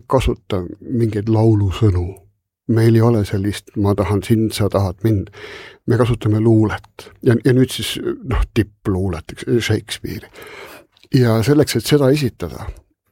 kasuta mingeid laulusõnu. Meil ei ole sellist, ma tahan sind, sa tahad mind. Me kasutame luulet ja nüüd siis tippluulet, Shakespeare'i. Ja selleks, et seda esitada,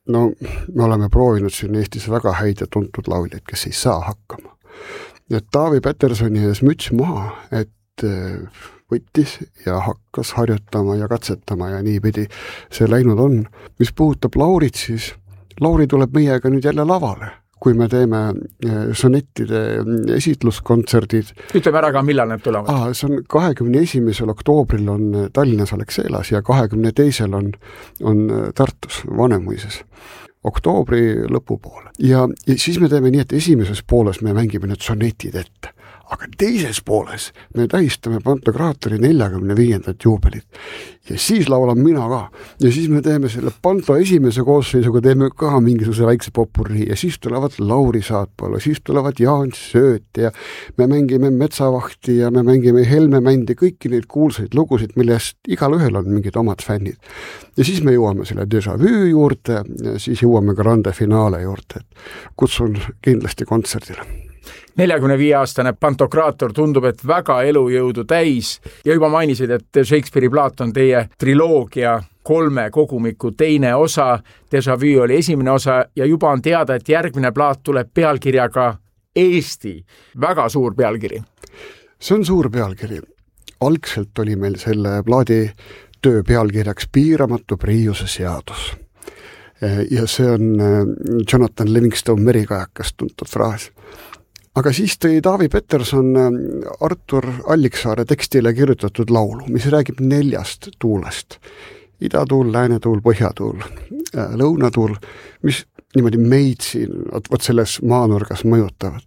me oleme proovinud siin Eestis väga häid ja tuntud lauljaid, kes ei saa hakkama. Ja Taavi Petersoni ees müts maha, et võttis ja hakkas harjutama ja katsetama ja niipidi see läinud on. Mis puudutab Laurit, siis Lauri tuleb meiega nüüd jälle lavale, kui me teeme sonettide esitluskontserdid. Ütleme ära ka, millal need tulevad? See on 21. oktoobril on Tallinnas Alexelas ja 22. on Tartus Vanemuises. Oktoobri lõpupoole. Ja siis me teeme nii, et esimeses pooles me mängime need sonetid ette. Aga teises pooles me tähistame Pantokraatori 45. juubelit. Ja siis laulan mina ka. Ja siis me teeme selle Panto esimese koosseisuga, teeme ka mingisuguse väikse popurri. Ja siis tulevad Lauri Saatpalu, siis tulevad Jaan Sööt ja me mängime Metsavahti ja me mängime Helmemändi, kõiki neid kuulsaid lugusid, millest igal ühel on mingid omad fännid. Ja siis me jõuame selle Déjà Vu juurde ja siis jõuame Grande Finale juurde. Kutsun kindlasti kontserdile. 45-aastane Pantokraator tundub, et väga elujõudu täis ja juba mainisid, et Shakespeare'i plaat on teie triloogia 3 kogumiku teine osa. Déjà Vu oli esimene osa ja juba on teada, et järgmine plaat tuleb pealkirjaga Eesti. Väga suur pealkiri. See on suur pealkiri. Algselt oli meil selle plaadi töö pealkirjaks Piiramatu priiuse seadus. Ja see on Jonathan Livingstone Merikajakast tuntud fraas. Aga siis tõi Taavi Peterson Artur Alliksaare tekstile kirjutatud laulu, mis räägib 4 tuulest. Idatuul, läänatuul, põhjatuul, lõunatuul, mis niimoodi meid siin võt selles maanurgas mõjutavad.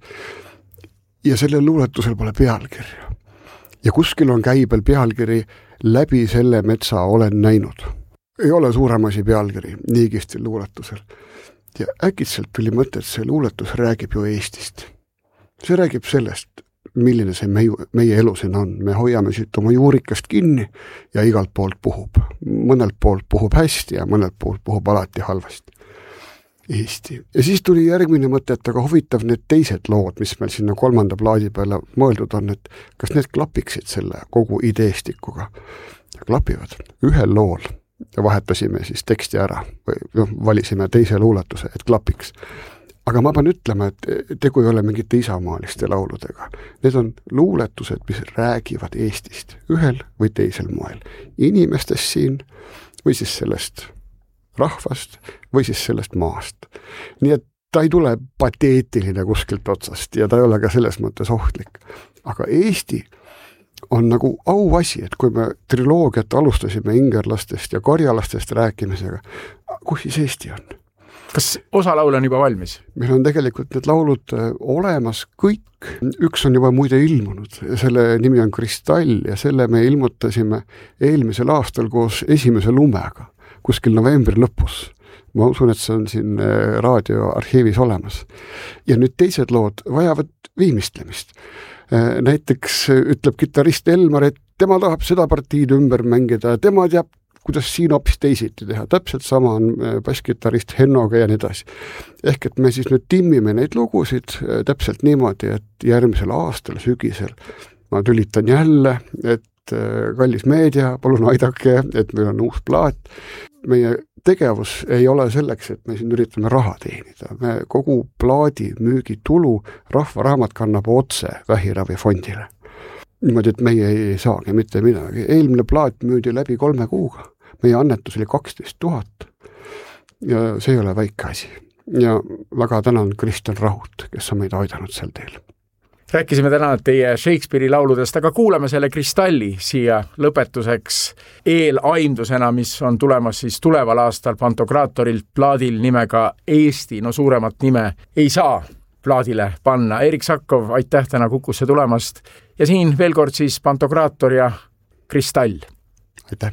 Ja sellel luuletusel pole pealkirja. Ja kuskil on käibel pealkiri Läbi selle metsa olen näinud. Ei ole suurem asi pealkiri niigisti luuletusel. Ja äkitselt tuli mõte, et see luuletus räägib ju Eestist. See räägib sellest, milline see meie elu siin on. Me hoiame siit oma juurikast kinni ja igalt poolt puhub. Mõnelt poolt puhub hästi ja mõnelt poolt puhub alati halvasti. Eesti. Ja siis tuli järgmine mõte, et aga huvitav need teised lood, mis meil sinna 3. plaadi peale mõeldud on, et kas need klapiksid selle kogu ideestikuga. Ja klapivad ühel lool ja vahetasime siis teksti ära või valisime teise luuletuse, et klapiks. Aga ma pean ütlema, et tegu ei ole mingite isamaaliste lauludega. Need on luuletused, mis räägivad Eestist ühel või teisel moel. Inimestest siin või siis sellest rahvast või siis sellest maast. Nii et ta ei tule pateetiline kuskilt otsast ja ta ei ole ka selles mõttes ohtlik. Aga Eesti on nagu auasi, et kui me triloogiat alustasime ingerlastest ja karjalastest rääkimisega, kus siis Eesti on? Kas osa laul on juba valmis? Meil on tegelikult need laulud olemas kõik. Üks on juba muide ilmunud. Selle nimi on Kristall ja selle me ilmutasime eelmisel aastal koos esimese lumega, kuskil novembri lõpus. Ma usun, et see on siin raadioarhiivis olemas. Ja nüüd teised lood vajavad viimistlemist. Näiteks ütleb kitarrist Elmar, et tema tahab seda partiid ümber mängida ja tema teab, kuidas siin hoopis teisiti teha. Täpselt sama on basskitarrist Hennoga ja nii edasi. Ehk et me siis nüüd timmime neid lugusid täpselt niimoodi, et järgmisel aastal, sügisel ma tülitan jälle, et kallis meedia, palun aidake, et meil on uus plaat. Meie tegevus ei ole selleks, et me siin üritame raha teenida. Me kogu plaadi müügitulu Rahvaraamat kannab otse Vähiravifondile. Niimoodi, et meie ei saagi mitte midagi. Eelmine plaat müüdi läbi 3 kuuga. Meie annetus oli 12 000 ja see ei ole väike asi. Ja väga tänan Kristjan Rahut, kes on meid aidanud sel teel. Rääkisime täna teie Shakespeare'i lauludest, aga kuulame selle Kristalli siia lõpetuseks eelaimdusena, mis on tulemas siis tuleval aastal Pantokraatorilt plaadil nimega Eesti. No suuremat nime ei saa plaadile panna. Erik Sakov, aitäh täna Kukusse tulemast. Ja siin veel kord siis Pantokraator ja Kristall. Aitäh.